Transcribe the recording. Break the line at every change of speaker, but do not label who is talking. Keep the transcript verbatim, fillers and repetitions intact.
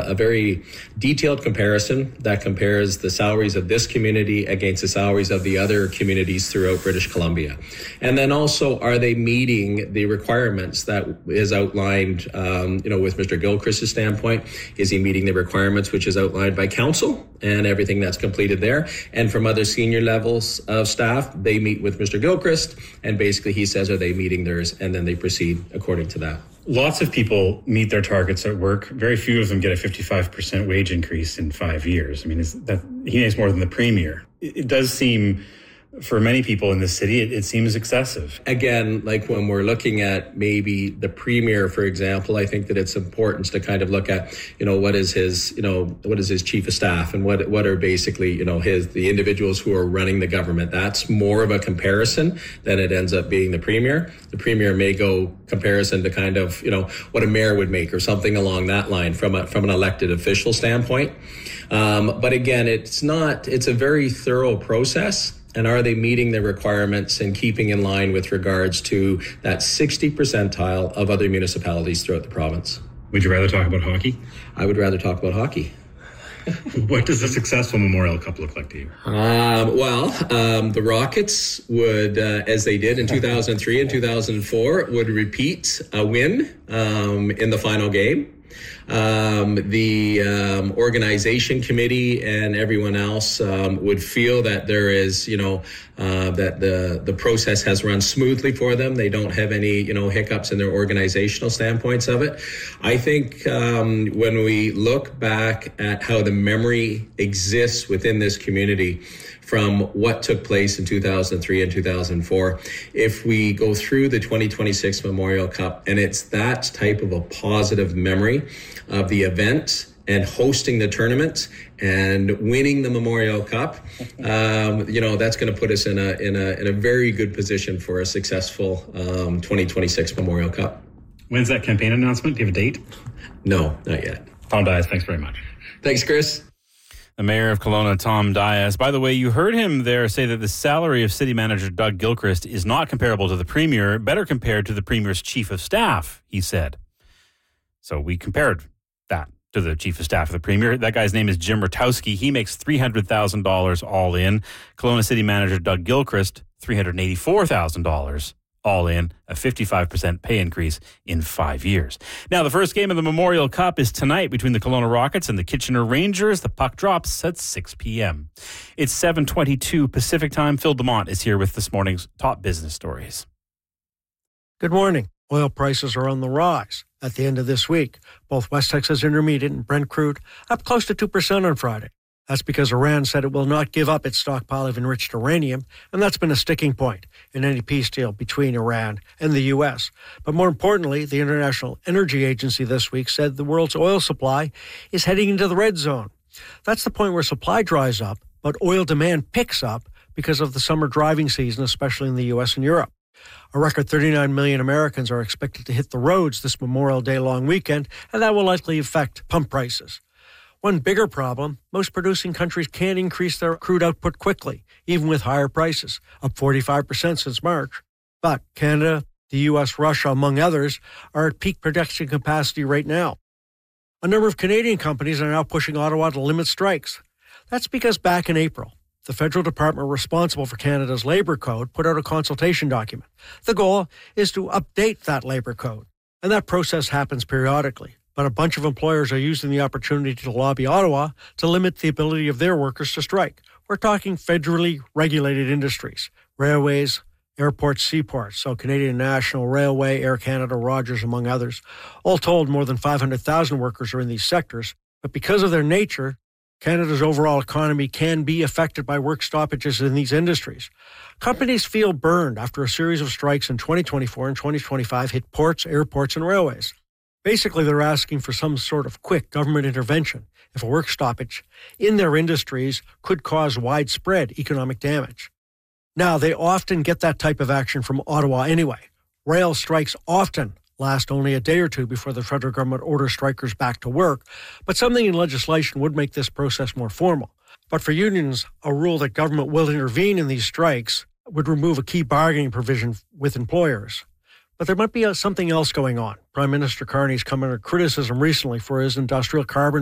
a, a very detailed comparison that compares the salaries of this community against the salaries of the other communities throughout British Columbia. And then also, are they meeting the requirements that is outlined, um, you know, with Mister Gilchrist's standpoint? Is he meeting the requirements which is outlined by council and everything that's completed there? And from other senior levels of staff, they meet with Mister Gilchrist, and basically he says, are they meeting theirs? And then they proceed according to that.
Lots of people meet their targets at work. Very few of them get a fifty-five percent wage increase in five years. I mean, is that he makes more than the premier. It, it does seem, for many people in this city, it, it seems excessive.
Again, like when we're looking at maybe the premier, for example, I think that it's important to kind of look at, you know, what is his, you know, what is his chief of staff, and what what are basically, you know, his the individuals who are running the government. That's more of a comparison than it ends up being the premier. The premier may go comparison to kind of, you know, what a mayor would make or something along that line from a from an elected official standpoint. Um, but again, it's not. It's a very thorough process. And are they meeting the requirements and keeping in line with regards to that sixty percentile of other municipalities throughout the province?
Would you rather talk about hockey?
I would rather talk about hockey.
What does a successful Memorial Cup look like to you?
Um, well, um, the Rockets would, uh, as they did in two thousand three and two thousand four, would repeat a win um, in the final game. Um, the um, organization committee and everyone else um, would feel that there is, you know, uh, that the the process has run smoothly for them. They don't have any, you know, hiccups in their organizational standpoints of it. I think um, when we look back at how the memory exists within this community from what took place in two thousand three and two thousand four, if we go through the twenty twenty-six Memorial Cup, and it's that type of a positive memory of the event and hosting the tournament and winning the Memorial Cup, um, you know, that's going to put us in a in a in a very good position for a successful um, twenty twenty-six Memorial Cup.
When's that campaign announcement? Do you have a date?
No, not yet.
Tom Dias, thanks very much.
Thanks, Chris.
The mayor of Kelowna, Tom Dias. By the way, you heard him there say that the salary of city manager Doug Gilchrist is not comparable to the premier, better compared to the premier's chief of staff, he said. So we compared that to the chief of staff of the premier. That guy's name is Jim Ratowski. He makes three hundred thousand dollars all in. Kelowna city manager Doug Gilchrist, three hundred eighty-four thousand dollars. All in, a fifty-five percent pay increase in five years. Now, the first game of the Memorial Cup is tonight between the Kelowna Rockets and the Kitchener Rangers. The puck drops at six p.m. It's seven twenty-two Pacific time. Phil DeMont is here with this morning's top business stories.
Good morning. Oil prices are on the rise at the end of this week. Both West Texas Intermediate and Brent crude up close to two percent on Friday. That's because Iran said it will not give up its stockpile of enriched uranium, and that's been a sticking point in any peace deal between Iran and the U S. But more importantly, the International Energy Agency this week said the world's oil supply is heading into the red zone. That's the point where supply dries up, but oil demand picks up because of the summer driving season, especially in the U S and Europe. A record thirty-nine million Americans are expected to hit the roads this Memorial Day long weekend, and that will likely affect pump prices. One bigger problem, most producing countries can't increase their crude output quickly, even with higher prices, up forty-five percent since March. But Canada, the U S, Russia, among others, are at peak production capacity right now. A number of Canadian companies are now pushing Ottawa to limit strikes. That's because back in April, the federal department responsible for Canada's labour code put out a consultation document. The goal is to update that labour code, and that process happens periodically. But a bunch of employers are using the opportunity to lobby Ottawa to limit the ability of their workers to strike. We're talking federally regulated industries, railways, airports, seaports, so Canadian National Railway, Air Canada, Rogers, among others. All told, more than five hundred thousand workers are in these sectors. But because of their nature, Canada's overall economy can be affected by work stoppages in these industries. Companies feel burned after a series of strikes in twenty twenty-four and twenty twenty-five hit ports, airports, and railways. Basically, they're asking for some sort of quick government intervention if a work stoppage in their industries could cause widespread economic damage. Now, they often get that type of action from Ottawa anyway. Rail strikes often last only a day or two before the federal government orders strikers back to work, but something in legislation would make this process more formal. But for unions, a rule that government will intervene in these strikes would remove a key bargaining provision with employers. But there might be something else going on. Prime Minister Carney's come under criticism recently for his industrial carbon